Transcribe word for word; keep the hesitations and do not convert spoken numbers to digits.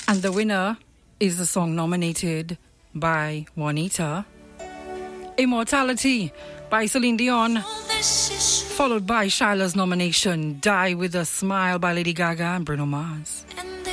And the winner is the song nominated by Juanita. Immortality by Celine Dion. Followed by Shila's nomination, Die With A Smile by Lady Gaga and Bruno Mars.